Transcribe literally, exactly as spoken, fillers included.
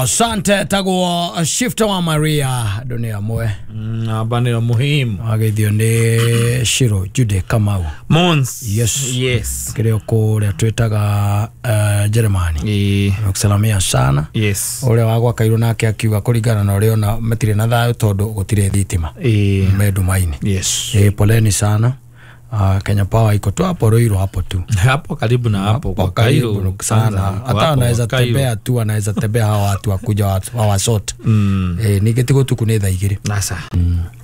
Asante tago shifter wa Maria dunia mwe na bana muhimu agithio ni Shiro Jude Kamau Mons. Yes Yes. Kireo kule twetaga uh, Germany Eh. Nakusalamia sana. Yes. Ule wagwa kairo nake akiuga kuringana na ule ona metire na thayo tondu gutire thitima. Eh. Medumaini. Yes. Eh, poleni sana. Uh, Kenya Power iko tu hapo Ruiru hapo tu. Hapo karibu na hapo kwa Kairo sana. Hata anaweza tembea tu, anaweza tembea hawa watu wakuja watu hawa sote. Mm. Eh, nigetigo tu kunetha igiri. Nasa. Mm.